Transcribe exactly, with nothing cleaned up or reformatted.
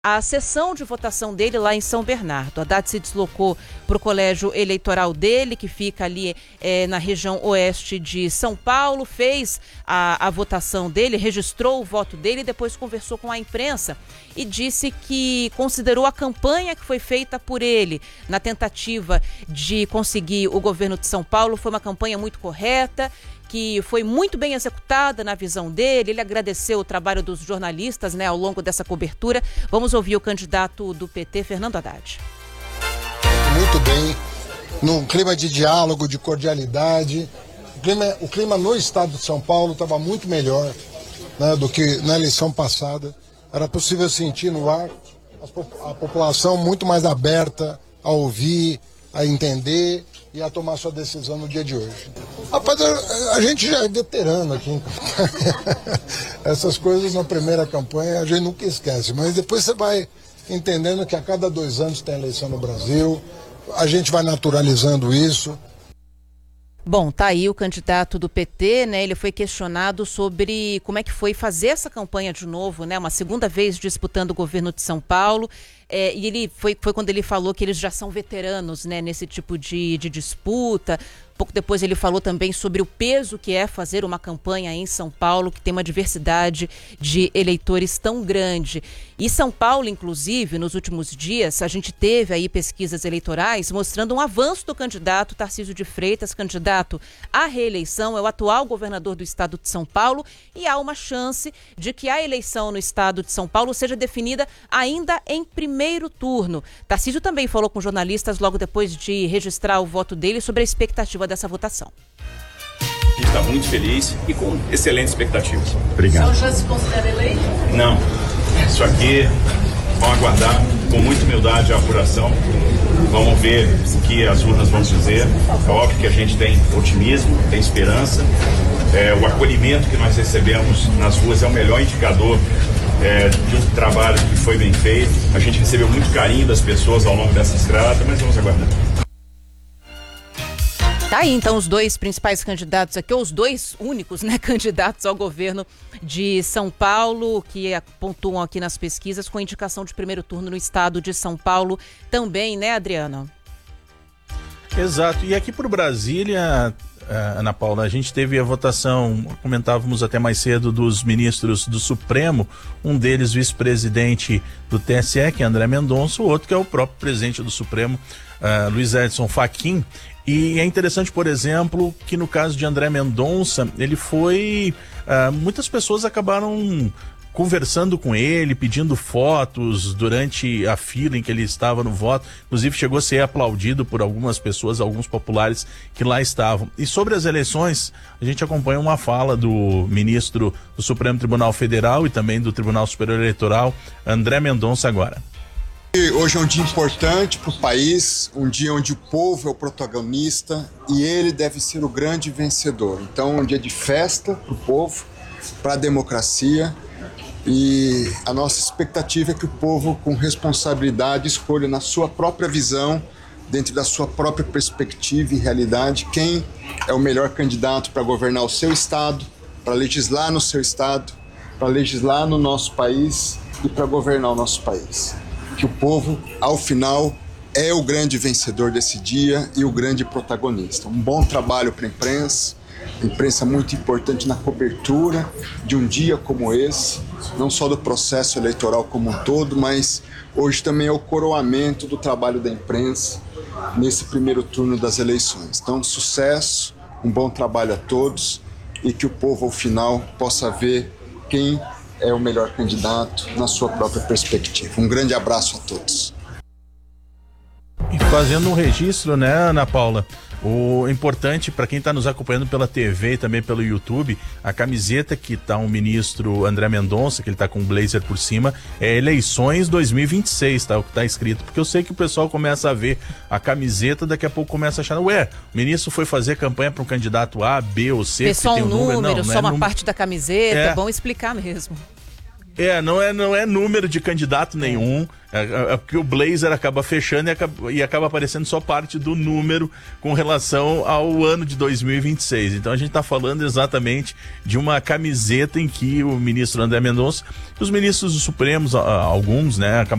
a sessão de votação dele lá em São Bernardo. Haddad se deslocou para o colégio eleitoral dele, que fica ali é, na região oeste de São Paulo, fez a, a votação dele, registrou o voto dele e depois conversou com a imprensa e disse que considerou a campanha que foi feita por ele na tentativa de conseguir o governo de São Paulo foi uma campanha muito correta, que foi muito bem executada na visão dele. Ele agradeceu o trabalho dos jornalistas, né, ao longo dessa cobertura. Vamos ouvir o candidato do P T, Fernando Haddad. Muito bem, num clima de diálogo, de cordialidade. O clima, o clima no estado de São Paulo estava muito melhor, né, do que na eleição passada. Era possível sentir no ar a população muito mais aberta a ouvir, a entender e a tomar sua decisão no dia de hoje. Rapaz, a, a gente já é veterano aqui. Essas coisas na primeira campanha a gente nunca esquece, mas depois você vai entendendo que a cada dois anos tem eleição no Brasil, a gente vai naturalizando isso. Bom, tá aí o candidato do P T, né? Ele foi questionado sobre como é que foi fazer essa campanha de novo, né? Uma segunda vez disputando o governo de São Paulo. É, e ele foi, foi quando ele falou que eles já são veteranos, né, nesse tipo de, de disputa. Pouco depois ele falou também sobre o peso que é fazer uma campanha em São Paulo, que tem uma diversidade de eleitores tão grande. E São Paulo, inclusive, nos últimos dias, a gente teve aí pesquisas eleitorais mostrando um avanço do candidato Tarcísio de Freitas, candidato à reeleição, é o atual governador do estado de São Paulo, e há uma chance de que a eleição no estado de São Paulo seja definida ainda em primeiro turno. Tarcísio também falou com jornalistas logo depois de registrar o voto dele sobre a expectativa dessa votação. A gente está muito feliz e com excelentes expectativas. Obrigado. O senhor já se considera eleito? Não. Isso aqui, vamos aguardar com muita humildade a apuração. Vamos ver o que as urnas vão dizer. É óbvio que a gente tem otimismo, tem esperança. É, o acolhimento que nós recebemos nas ruas é o melhor indicador é, de um trabalho que foi bem feito. A gente recebeu muito carinho das pessoas ao longo dessa estrada, mas vamos aguardar. Tá aí, então, os dois principais candidatos aqui, ou os dois únicos, né, candidatos ao governo de São Paulo, que pontuam aqui nas pesquisas com indicação de primeiro turno no estado de São Paulo também, né, Adriano? Exato. E aqui por Brasília, Ana Paula, a gente teve a votação, comentávamos até mais cedo, dos ministros do Supremo, um deles vice-presidente do T S E, que é André Mendonça, o outro que é o próprio presidente do Supremo, uh, Luiz Edson Fachin. E é interessante, por exemplo, que no caso de André Mendonça, ele foi... Uh, muitas pessoas acabaram conversando com ele, pedindo fotos durante a fila em que ele estava no voto. Inclusive chegou a ser aplaudido por algumas pessoas, alguns populares que lá estavam. E sobre as eleições, a gente acompanha uma fala do ministro do Supremo Tribunal Federal e também do Tribunal Superior Eleitoral, André Mendonça, agora. Hoje é um dia importante para o país, um dia onde o povo é o protagonista e ele deve ser o grande vencedor. Então, um dia de festa para o povo, para a democracia, e a nossa expectativa é que o povo, com responsabilidade, escolha na sua própria visão, dentro da sua própria perspectiva e realidade, quem é o melhor candidato para governar o seu estado, para legislar no seu estado, para legislar no nosso país e para governar o nosso país. Que o povo, ao final, é o grande vencedor desse dia e o grande protagonista. Um bom trabalho para a imprensa, a imprensa muito importante na cobertura de um dia como esse, não só do processo eleitoral como um todo, mas hoje também é o coroamento do trabalho da imprensa nesse primeiro turno das eleições. Então, sucesso, um bom trabalho a todos e que o povo, ao final, possa ver quem é o melhor candidato na sua própria perspectiva. Um grande abraço a todos. E fazendo um registro, né, Ana Paula, o importante para quem está nos acompanhando pela T V e também pelo YouTube, a camiseta que está o ministro André Mendonça, que ele está com um blazer por cima, é eleições dois mil e vinte e seis, tá? O que está escrito, porque eu sei que o pessoal começa a ver a camiseta, daqui a pouco começa a achar, ué, o ministro foi fazer campanha para um candidato A, B ou C, é só um tem um número, número, não, só não é uma número... parte da camiseta, é. é bom explicar mesmo. É, não é, não é número de candidato nenhum, é, é, é porque o blazer acaba fechando e acaba, e acaba aparecendo só parte do número com relação ao ano de dois mil e vinte e seis. Então a gente está falando exatamente de uma camiseta em que o ministro André Mendonça, os ministros do Supremos, alguns, né,